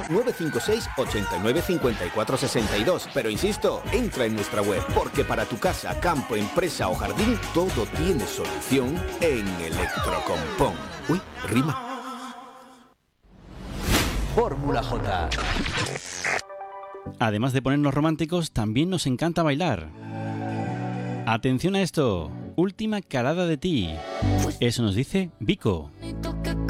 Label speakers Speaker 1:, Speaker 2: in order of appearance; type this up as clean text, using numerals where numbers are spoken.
Speaker 1: 956 89 54 62. Pero insisto, entra en nuestra web, porque para tu casa, campo, empresa o jardín, todo tiene solución en Electrocompón. Uy, rima.
Speaker 2: Fórmula J.
Speaker 3: Además de ponernos románticos, también nos encanta bailar. Atención a esto, última calada de ti. Eso nos dice Vico.